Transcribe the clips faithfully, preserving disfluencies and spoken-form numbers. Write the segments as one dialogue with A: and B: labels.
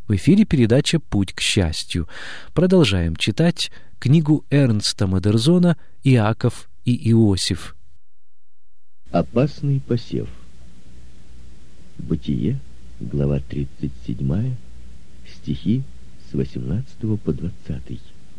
A: В эфире передача «Путь к счастью». Продолжаем читать книгу Эрнста Модерзона «Иаков и Иосиф».
B: Опасный посев. Бытие, глава тридцать седьмая, стихи с восемнадцатого по двадцатый.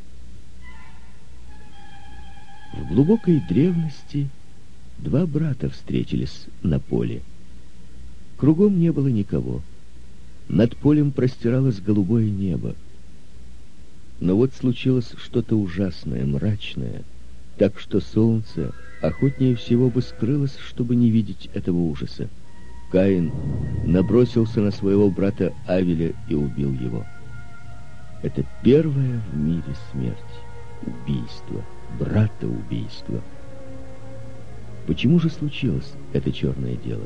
B: В глубокой древности два брата встретились на поле. Кругом не было никого. Над полем простиралось голубое небо. Но вот случилось что-то ужасное, мрачное, так что солнце охотнее всего бы скрылось, чтобы не видеть этого ужаса. Каин набросился на своего брата Авеля и убил его. Это первая в мире смерть, убийство, брата-убийство. Почему же случилось это черное дело?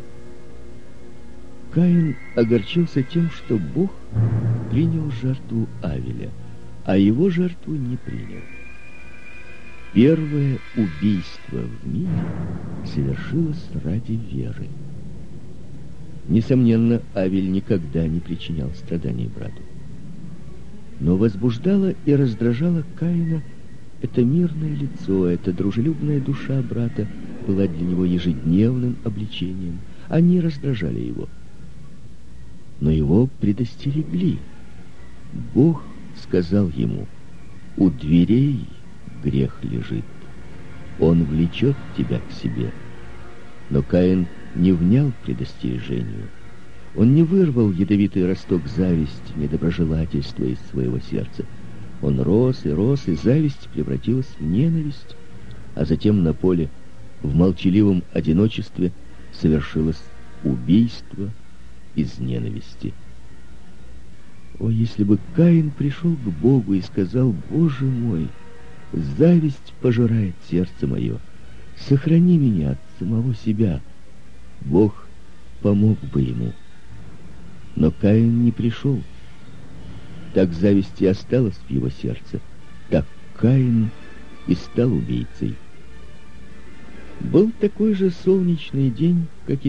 B: Каин огорчился тем, что Бог принял жертву Авеля, а его жертву не принял. Первое убийство в мире совершилось ради веры. Несомненно, Авель никогда не причинял страданий брату. Но возбуждало и раздражало Каина это мирное лицо, эта дружелюбная душа брата была для него ежедневным обличением. Они раздражали его. Но его предостерегли. Бог сказал ему: «У дверей грех лежит, он влечет тебя к себе». Но Каин не внял предостережению. Он не вырвал ядовитый росток зависти, недоброжелательства из своего сердца. Он рос и рос, и зависть превратилась в ненависть, а затем на поле, в молчаливом одиночестве, совершилось убийство из ненависти. О, если бы Каин пришел к Богу и сказал: «Боже мой, зависть пожирает сердце мое, сохрани меня от самого себя», Бог помог бы ему. Но Каин не пришел. Так зависть и осталась в его сердце. Так Каин и стал убийцей. Был такой же солнечный день, как и